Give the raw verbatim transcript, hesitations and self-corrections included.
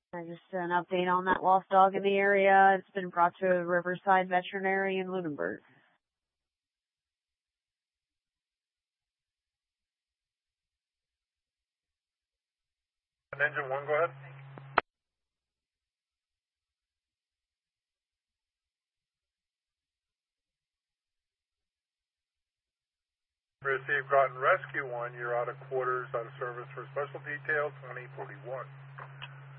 I just an update on that lost dog in the area. It's been brought to Riverside Veterinary in Lunenburg. Engine one, go ahead. Received Groton Rescue one, you're out of quarters, out of service for special detail twenty forty-one.